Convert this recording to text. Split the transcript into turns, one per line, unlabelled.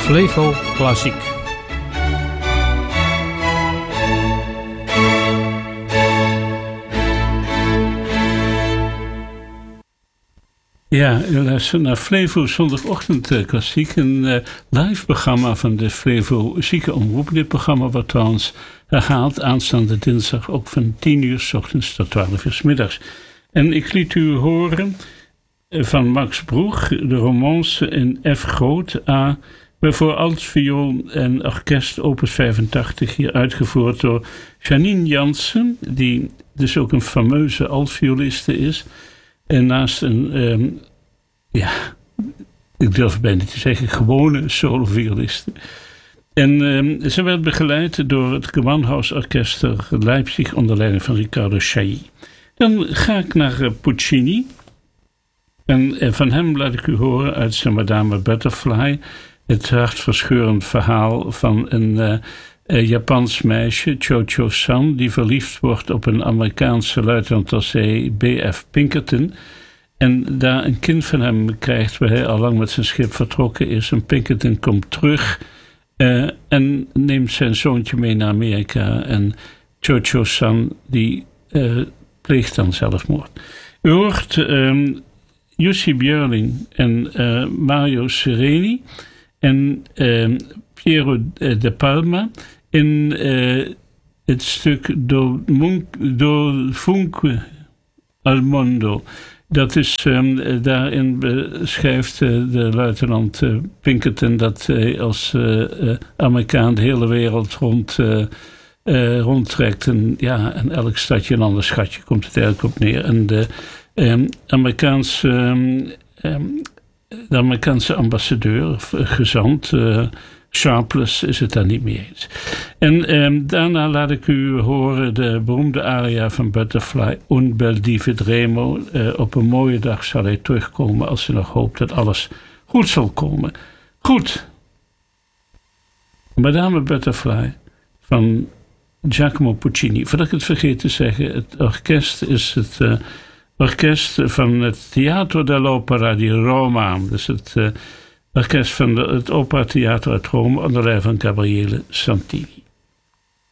Flevo Klassiek. Ja, u luistert naar Flevo zondagochtend klassiek. Een live programma van de Flevo Ziekenomroep. Dit programma wordt trouwens herhaald aanstaande dinsdag ook van 10 uur 's ochtends tot 12 uur 's middags. En ik liet u horen van Max Broeg de romance in F groot A voor altviool en orkest opus 85, hier uitgevoerd door Janine Jansen, die dus ook een fameuze altvioliste is. En naast een, ik durf bijna te zeggen, gewone solovioliste. En ze werd begeleid door het Gewandhausorkest Leipzig onder leiding van Riccardo Chailly. Dan ga ik naar Puccini. En van hem laat ik u horen uit zijn Madame Butterfly. Het hartverscheurend verhaal van een Japans meisje, Cho-Cho-san, die verliefd wordt op een Amerikaanse luitenant als zee, B.F. Pinkerton. En daar een kind van hem krijgt waar hij al lang met zijn schip vertrokken is. En Pinkerton komt terug en neemt zijn zoontje mee naar Amerika. En Cho-Cho-san die pleegt dan zelfmoord. U hoort Jussi Björling en Mario Sereni en Piero de Palma in het stuk Do Funque al Mondo. Dat is, daarin beschrijft de luitenant Pinkerton dat hij als Amerikaan de hele wereld rondtrekt. En, en elk stadje een ander schatje komt het eigenlijk op neer. En de Amerikaanse ambassadeur, of gezant, Sharpless, is het daar niet mee eens. En daarna laat ik u horen de beroemde aria van Butterfly, Un bel di vedremo. Op een mooie dag zal hij terugkomen als ze nog hoopt dat alles goed zal komen. Goed. Madame Butterfly van Giacomo Puccini. Voordat ik het vergeet te zeggen, het orkest is het orkest van het Teatro dell'Opera di Roma. Dus het orkest van het Opera Theater uit Rome onder leiding van Gabriele Santini.